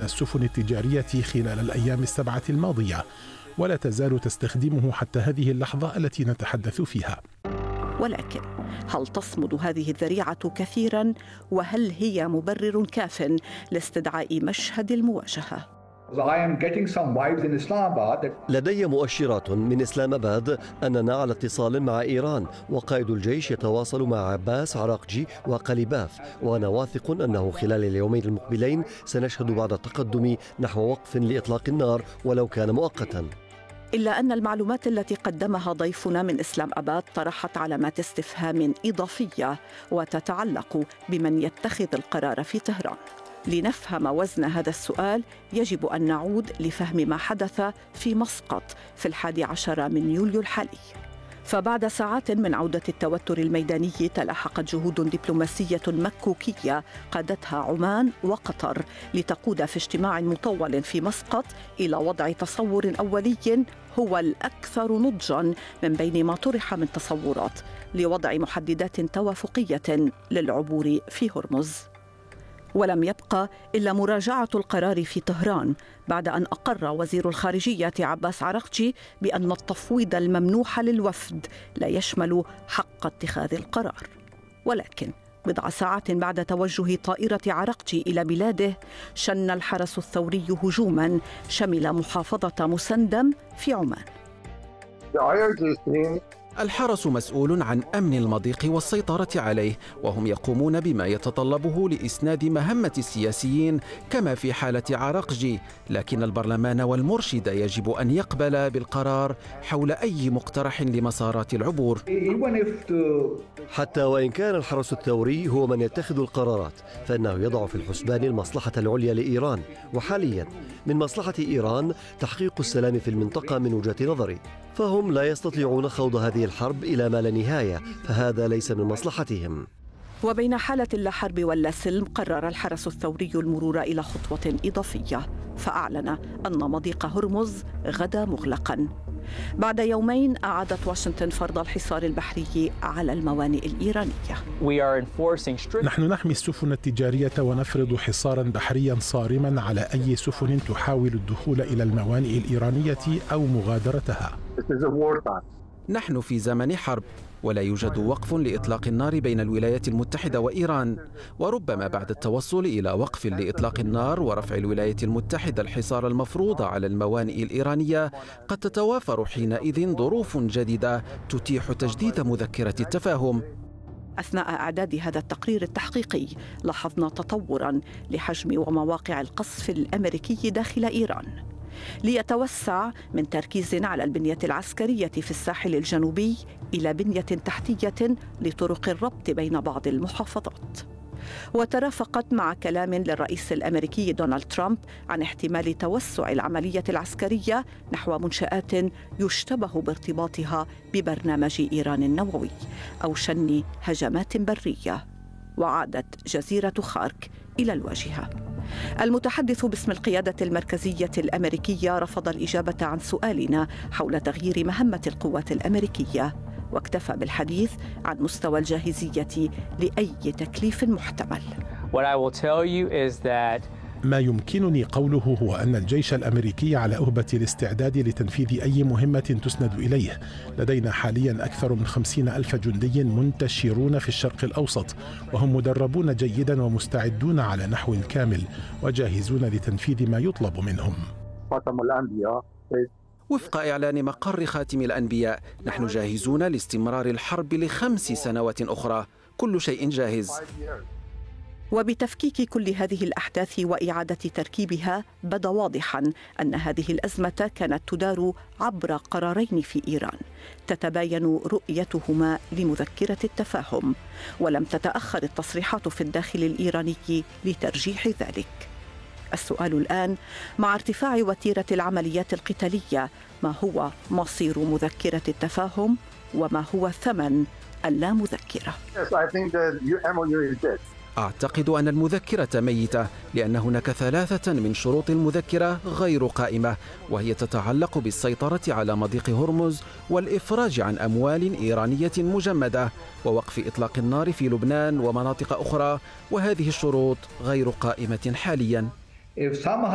السفن التجارية خلال الأيام السبعة الماضية، ولا تزال تستخدمه حتى هذه اللحظة التي نتحدث فيها. ولكن هل تصمد هذه الذريعة كثيرا؟ وهل هي مبرر كاف لاستدعاء مشهد المواجهة؟ لدي مؤشرات من إسلام آباد أننا على اتصال مع إيران، وقائد الجيش يتواصل مع عباس عراقجي وقليباف، وأنا واثق أنه خلال اليومين المقبلين سنشهد بعض التقدم نحو وقف لإطلاق النار ولو كان مؤقتا. إلا أن المعلومات التي قدمها ضيفنا من إسلام آباد طرحت علامات استفهام إضافية وتتعلق بمن يتخذ القرار في طهران. لنفهم وزن هذا السؤال يجب أن نعود لفهم ما حدث في مسقط في 11 من يوليو الحالي. فبعد ساعات من عودة التوتر الميداني تلاحقت جهود دبلوماسية مكوكية قادتها عمان وقطر لتقود في اجتماع مطول في مسقط إلى وضع تصور أولي هو الأكثر نضجاً من بين ما طرح من تصورات لوضع محددات توافقية للعبور في هرمز. ولم يبقى إلا مراجعة القرار في طهران بعد أن أقر وزير الخارجية عباس عراقجي بأن التفويض الممنوح للوفد لا يشمل حق اتخاذ القرار. ولكن بضع ساعات بعد توجه طائرة عراقجي إلى بلاده شن الحرس الثوري هجوما شمل محافظة مسندم في عمان. الحرس مسؤول عن أمن المضيق والسيطرة عليه، وهم يقومون بما يتطلبه لإسناد مهمة السياسيين كما في حالة عراقجي، لكن البرلمان والمرشد يجب أن يقبل بالقرار حول أي مقترح لمسارات العبور. حتى وإن كان الحرس الثوري هو من يتخذ القرارات، فإنه يضع في الحسبان المصلحة العليا لإيران، وحاليا من مصلحة إيران تحقيق السلام في المنطقة من وجهة نظري، فهم لا يستطيعون خوض هذه الحرب إلى ما لا نهاية، فهذا ليس من مصلحتهم. وبين حالة لا حرب ولا سلم قرر الحرس الثوري المرور إلى خطوة إضافية، فأعلن أن مضيق هرمز غدا مغلقاً. بعد يومين أعادت واشنطن فرض الحصار البحري على الموانئ الإيرانية. نحن نحمي السفن التجارية ونفرض حصاراً بحرياً صارماً على أي سفن تحاول الدخول إلى الموانئ الإيرانية أو مغادرتها. نحن في زمن حرب، ولا يوجد وقف لإطلاق النار بين الولايات المتحدة وإيران، وربما بعد التوصل إلى وقف لإطلاق النار ورفع الولايات المتحدة الحصار المفروض على الموانئ الإيرانية قد تتوافر حينئذ ظروف جديدة تتيح تجديد مذكرة التفاهم. أثناء إعداد هذا التقرير التحقيقي لاحظنا تطوراً لحجم ومواقع القصف الأمريكي داخل إيران، ليتوسع من تركيز على البنية العسكرية في الساحل الجنوبي إلى بنية تحتية لطرق الربط بين بعض المحافظات. وترافقت مع كلام للرئيس الأمريكي دونالد ترامب عن احتمال توسع العملية العسكرية نحو منشآت يشتبه بارتباطها ببرنامج إيران النووي أو شن هجمات برية. وعادت جزيرة خارك إلى الواجهة. المتحدث باسم القيادة المركزية الأمريكية رفض الإجابة عن سؤالنا حول تغيير مهمة القوات الأمريكية، واكتفى بالحديث عن مستوى الجاهزية لأي تكليف محتمل. ما يمكنني قوله هو أن الجيش الأمريكي على أهبة الاستعداد لتنفيذ أي مهمة تسند إليه. لدينا حاليا أكثر من 50,000 جندي منتشرون في الشرق الأوسط، وهم مدربون جيدا ومستعدون على نحو كامل وجاهزون لتنفيذ ما يطلب منهم. وفق إعلان مقر خاتم الأنبياء، نحن جاهزون لاستمرار الحرب ل5 سنوات أخرى، كل شيء جاهز. وبتفكيك كل هذه الأحداث وإعادة تركيبها بدا واضحاً أن هذه الأزمة كانت تدار عبر قرارين في إيران تتباين رؤيتهما لمذكرة التفاهم، ولم تتأخر التصريحات في الداخل الإيراني لترجيح ذلك. السؤال الآن مع ارتفاع وتيرة العمليات القتالية، ما هو مصير مذكرة التفاهم وما هو ثمن اللامذكرة؟ أعتقد أن المذكرة ميتة، لأن هناك 3 من شروط المذكرة غير قائمة، وهي تتعلق بالسيطرة على مضيق هرمز والإفراج عن أموال إيرانية مجمدة ووقف إطلاق النار في لبنان ومناطق أخرى، وهذه الشروط غير قائمة حالياً.